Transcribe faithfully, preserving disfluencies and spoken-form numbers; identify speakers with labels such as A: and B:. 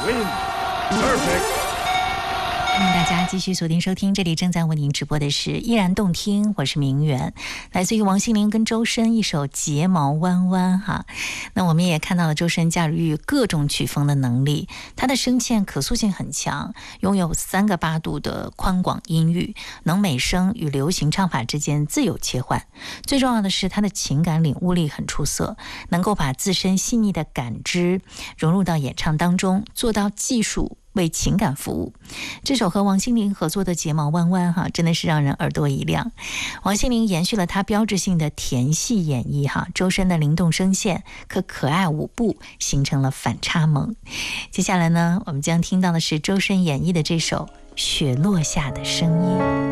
A: Clean. Perfect.
B: 欢迎大家继续锁定收听，这里正在为您直播的是依然动听，我是明媛，来自于王心凌跟周深一首睫毛弯弯哈。那我们也看到了周深驾驭各种曲风的能力，他的声线可塑性很强，拥有三个八度的宽广音域，能美声与流行唱法之间自由切换。最重要的是他的情感领悟力很出色，能够把自身细腻的感知融入到演唱当中，做到技术为情感服务。这首和王心凌合作的睫毛弯弯哈，真的是让人耳朵一亮。王心凌延续了她标志性的甜系演绎哈，周深的灵动声线和可爱舞步形成了反差萌。接下来呢，我们将听到的是周深演绎的这首雪落下的声音。